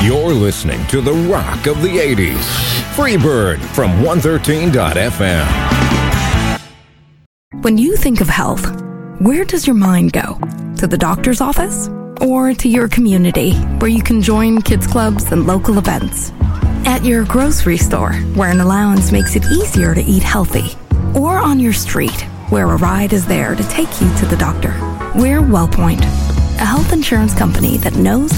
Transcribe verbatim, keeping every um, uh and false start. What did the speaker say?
You're listening to the rock of the eighties. Freebird from one thirteen F M. When you think of health, where does your mind go? To the doctor's office? Or to your community, where you can join kids clubs and local events? At your grocery store, where an allowance makes it easier to eat healthy? Or on your street, where a ride is there to take you to the doctor? We're WellPoint, a health insurance company that knows